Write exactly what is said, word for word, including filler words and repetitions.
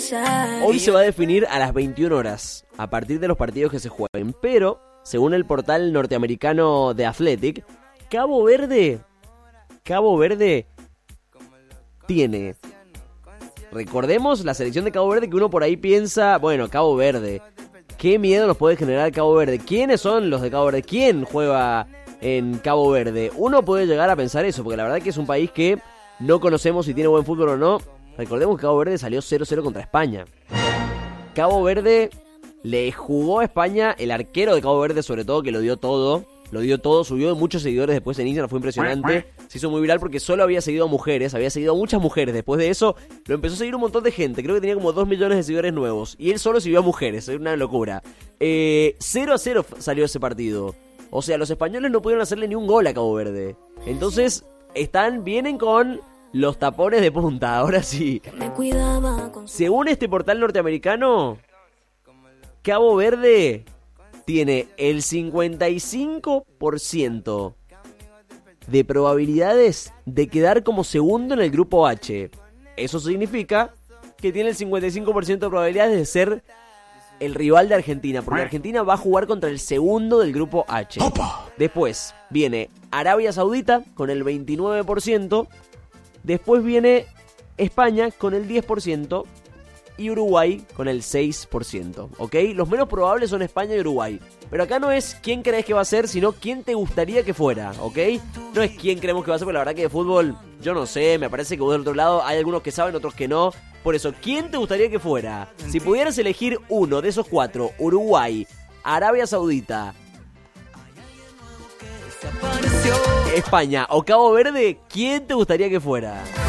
Hoy se va a definir a las veintiuna horas, a partir de los partidos que se jueguen. Pero, según el portal norteamericano The Athletic, Cabo Verde, Cabo Verde tiene... Recordemos la selección de Cabo Verde, que uno por ahí piensa, bueno, Cabo Verde, ¿qué miedo nos puede generar Cabo Verde? ¿Quiénes son los de Cabo Verde? ¿Quién juega en Cabo Verde? Uno puede llegar a pensar eso, porque la verdad que es un país que no conocemos si tiene buen fútbol o no. Recordemos que Cabo Verde salió cero cero contra España. Cabo Verde le jugó a España, el arquero de Cabo Verde sobre todo, que lo dio todo. Lo dio todo, subió de muchos seguidores después en Instagram, fue impresionante. Se hizo muy viral porque solo había seguido a mujeres, había seguido a muchas mujeres. Después de eso, lo empezó a seguir un montón de gente. Creo que tenía como dos millones de seguidores nuevos. Y él solo siguió a mujeres, es una locura. Eh, cero a cero salió ese partido. O sea, los españoles no pudieron hacerle ni un gol a Cabo Verde. Entonces, están, vienen con los tapones de punta, ahora sí. Según este portal norteamericano, Cabo Verde tiene el cincuenta y cinco por ciento de probabilidades de quedar como segundo en el grupo H. Eso significa que tiene el cincuenta y cinco por ciento de probabilidades de ser el rival de Argentina, porque Argentina va a jugar contra el segundo del grupo H. Después viene Arabia Saudita con el veintinueve por ciento. Después viene España con el diez por ciento. Y Uruguay con el seis por ciento, ¿ok? Los menos probables son España y Uruguay. Pero acá no es quién crees que va a ser, sino quién te gustaría que fuera, ¿ok? No es quién creemos que va a ser, porque la verdad que de fútbol, yo no sé, me parece que vos del otro lado hay algunos que saben, otros que no. Por eso, ¿quién te gustaría que fuera? Si pudieras elegir uno de esos cuatro, Uruguay, Arabia Saudita, España o Cabo Verde, ¿quién te gustaría que fuera?